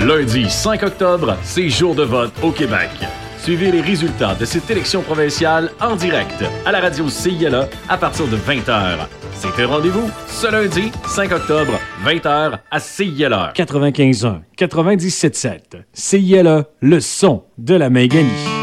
Lundi 5 octobre, c'est jour de vote au Québec. Suivez les résultats de cette élection provinciale en direct à la radio CILA à partir de 20h. C'est un rendez-vous ce lundi 5 octobre, 20h à CILA. 95.1, 97.7. CILA, le son de la Méganie.